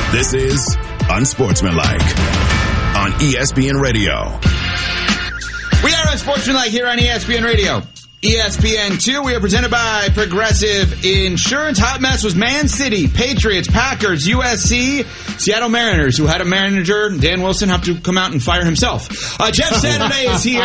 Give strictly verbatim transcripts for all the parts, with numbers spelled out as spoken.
This is Unsportsmanlike on E S P N Radio. We are Unsportsmanlike here on E S P N Radio. E S P N two, we are presented by Progressive Insurance. Hot mess was Man City, Patriots, Packers, U S C, Seattle Mariners, who had a manager, Dan Wilson, have to come out and fire himself. Uh, Jeff Saturday is here.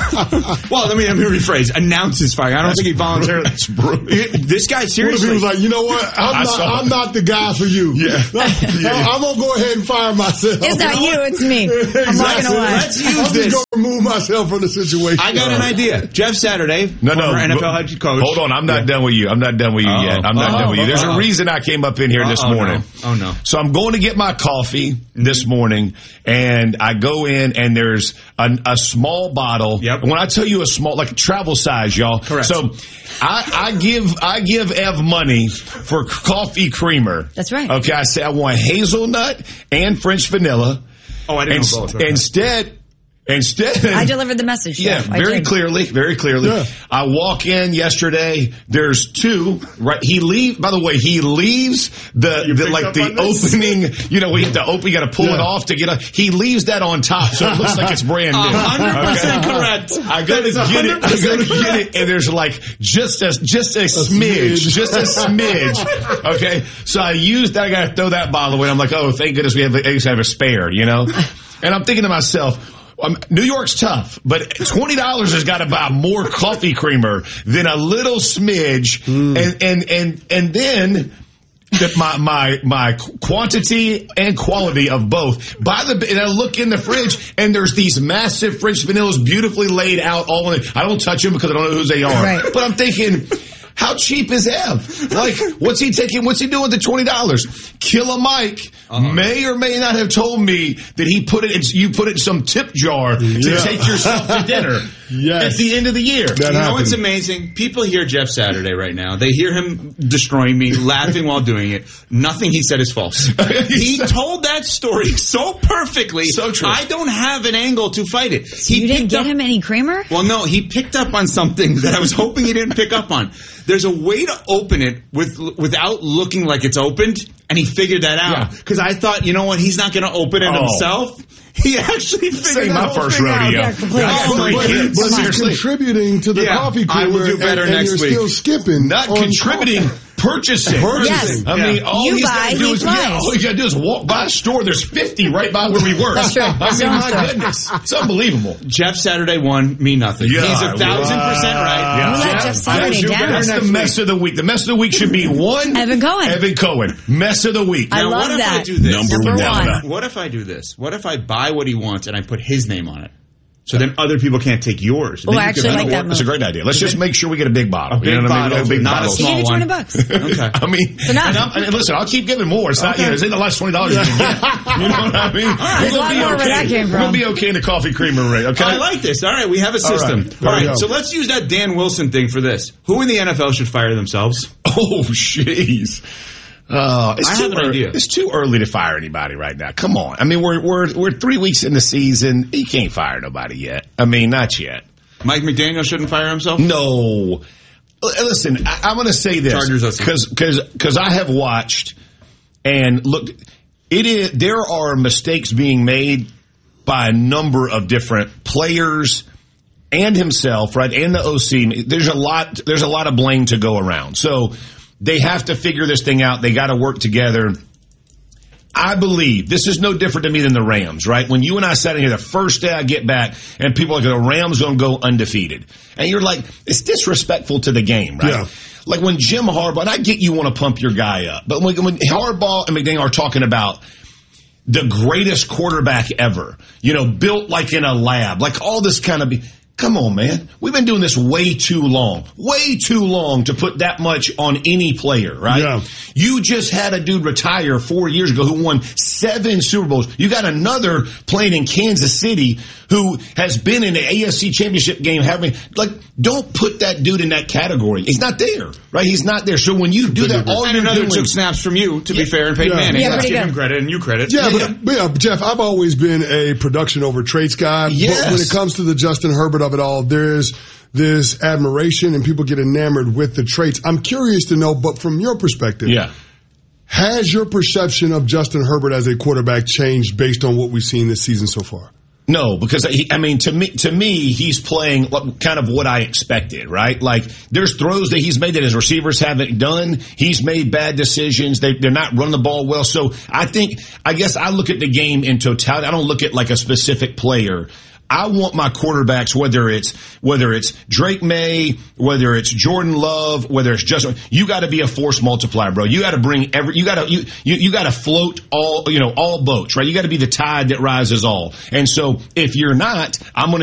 Well, let me, let me rephrase. Announce his fire. I don't That's think he voluntarily. That's brutal. This guy, seriously. What if he was like, you know what? I'm, not, I'm not the guy for you. Yeah. yeah. I'm going to go ahead and fire myself. It's not you, it's me. I'm not going to lie. Let's use I'm this. just going to remove myself from the situation. I got an idea. Jeff Saturday, No, no. former N F L head coach. Hold on. I'm not yeah. done with you. I'm not done with you Uh-oh. yet. I'm not Uh-oh. done with you. There's Uh-oh. a reason I came up in here Uh-oh, this morning. No. Oh, no. So I'm going to get my coffee mm-hmm. this morning, and I go in, and there's a, a small bottle. Yep. When I tell you a small, like travel size, y'all. Correct. So I, I give I give Ev money for coffee creamer. That's right. Okay, I say I want hazelnut and French vanilla. Oh, I didn't and, know both. Okay. Instead... Instead, I delivered the message. Yeah, I very did. clearly, very clearly. Yeah. I walk in yesterday. There's two. Right, he leave. By the way, he leaves the, the like the opening. You know, we have to open. You got to pull yeah. it off to get. A, he leaves that on top, so it looks like it's brand new. Hundred percent correct. I go to get it. I go to get it, and there's like just a just a, a smidge, smidge, just a smidge. Okay, so I used that. I got to throw that bottle away. I'm like, oh, thank goodness we have, we have a spare. You know, and I'm thinking to myself. Um, New York's tough, but twenty dollars has got to buy more coffee creamer than a little smidge. Mm. And, and, and, and then the, my, my, my quantity and quality of both. By the, and I look in the fridge and there's these massive French vanillas beautifully laid out all in it. I don't touch them because I don't know who they are. Right. But I'm thinking, how cheap is Ev? Like, what's he taking? What's he doing with the twenty dollars? Killer Mike uh-huh. may or may not have told me that he put it in, you put it in some tip jar to yeah. take yourself to dinner yes. at the end of the the year. That you happened. know what's amazing? People hear Jeff Saturday right now. They hear him destroying me, laughing while doing it. Nothing he said is false. He told that story so perfectly. So true. I don't have an angle to fight it. So he you didn't get up, him any creamer? Well, no, he picked up on something that I was hoping he didn't pick up on. There's a way to open it with without looking like it's opened, and he figured that out. Because yeah. I thought, you know what, he's not going to open it oh. himself. He actually figured my first rodeo. Yeah, completely. Oh, but kids. but he's contributing to the yeah, coffee creamer, I will do better and, next and you're week. still skipping. Not contributing. Coffee. Purchasing. Purchasing. Yes. I Yeah. mean, all you he's buy, got to do he is flies. yeah, all you got to do is walk by a store. There's fifty right by where we work. That's true. I mean, my goodness, it's unbelievable. Jeff Saturday won, me nothing. Yeah, He's a thousand wow. percent right. Yeah. We let Jeff Saturday that's, down. That's the mess of the week. The mess of the week should be one. Evan Cohen. Evan Cohen. Mess of the week. I now, love what if that. I do this? Number, Number one. one. What if I do this? What if I buy what he wants and I put his name on it? So then other people can't take yours. Oh, Then I you actually can- like that move. That's a great idea. Let's just make sure we get a big bottle. A big you know what bottle, I mean? A big not a bottle. small He gave you one. twenty bucks. Okay. I mean, enough. and, I'm, and listen, I'll keep giving more. It's not, you know, it's in the last twenty dollars you can get. You know what I mean? There's a lot more where that came We're going from. to be okay in the coffee creamer rate, okay? I like this. All right, we have a system. right. All right, There we so go. let's use that Dan Wilson thing for this. Who in the N F L should fire themselves? Oh, jeez. Uh, it's I too have an early. idea. It's too early to fire anybody right now. Come on. I mean, we're we're we're three weeks in the season. You can't fire nobody yet. I mean, not yet. Mike McDaniel shouldn't fire himself? No. L- Listen, I, I'm going to say this Chargers, let's see. because because because I have watched and looked. It is there are mistakes being made by a number of different players and himself, right, and the O C. There's a lot. There's a lot of blame to go around. So they have to figure this thing out. They got to work together. I believe this is no different to me than the Rams, right? When you and I sat in here the first day I get back and people are like, the Rams don't go undefeated. And you're like, it's disrespectful to the game, right? Yeah. Like when Jim Harbaugh, and I get you want to pump your guy up, but when, when Harbaugh and McDaniel are talking about the greatest quarterback ever, you know, built like in a lab, like all this kind of... Be- Come on, man. We've been doing this way too long. Way too long to put that much on any player, right? Yeah. You just had a dude retire four years ago who won seven Super Bowls. You got another playing in Kansas City who has been in the A F C Championship game having, like, don't put that dude in that category. He's not there, right? He's not there. So when you do that, all and you're another doing... took snaps from you, to Yeah. be fair, and Peyton Yeah. Manning. Yeah, Let's pretty give good. him credit and you credit. Yeah, Yeah. but, but yeah, Jeff, I've always been a production over traits guy. Yes. But when it comes to the Justin Herbert of it all, there's this admiration and people get enamored with the traits. I'm curious to know, but from your perspective, Yeah. Has your perception of Justin Herbert as a quarterback changed based on what we've seen this season so far? No, because he, I mean, to me, to me, he's playing kind of what I expected, right? Like, there's throws that he's made that his receivers haven't done. He's made bad decisions. They, they're not running the ball well. So I think, I guess I look at the game in totality. I don't look at like a specific player. I want my quarterbacks, whether it's, whether it's Drake May, whether it's Jordan Love, whether it's Justin, you gotta be a force multiplier, bro. You gotta bring every, you gotta, you, you, you gotta float all, you know, all boats, right? You gotta be the tide that rises all. And so if you're not, I'm gonna